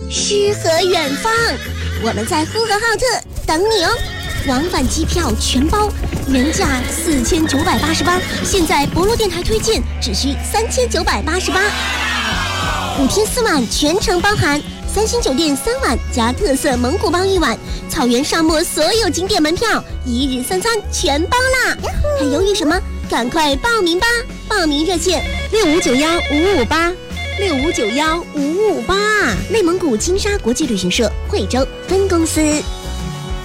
诗和远方，我们在呼和浩特等你哦。往返机票全包，原价4988，现在博洛电台推荐只需3988，5天4晚全程包含3星酒店3晚加特色蒙古包1晚，草原沙漠所有景点门票，1日3餐全包啦！还犹豫什么？赶快报名吧！报名热线65915558，65915558，内蒙古金沙国际旅行社惠州分公司。